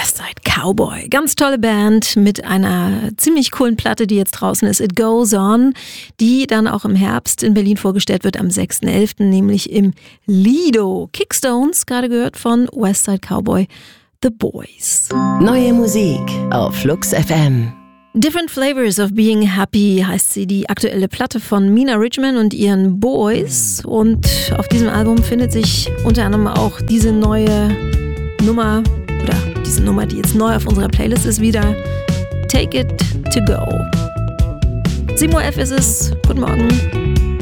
Westside Cowboy. Ganz tolle Band mit einer ziemlich coolen Platte, die jetzt draußen ist, It Goes On, die dann auch im Herbst in Berlin vorgestellt wird, am 6.11., nämlich im Lido. Kickstones, gerade gehört von Westside Cowboy, The Boys. Neue Musik auf Flux FM. Different Flavors of Being Happy heißt sie, die aktuelle Platte von Mina Richman und ihren Boys. Und auf diesem Album findet sich unter anderem auch diese neue Nummer, oder diese Nummer, die jetzt neu auf unserer Playlist ist, wieder Take It To Go. 7.11 Uhr ist es. Guten Morgen.